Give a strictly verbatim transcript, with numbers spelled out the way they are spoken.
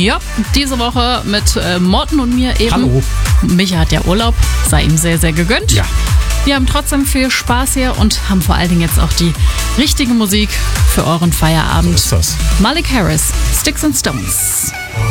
Ja, diese Woche mit äh, Morten und mir eben. Hallo. Micha hat ja Urlaub, sei ihm sehr, sehr gegönnt. Ja. Wir haben trotzdem viel Spaß hier und haben vor allen Dingen jetzt auch die richtige Musik für euren Feierabend. So ist das. Malik Harris, Sticks and Stones.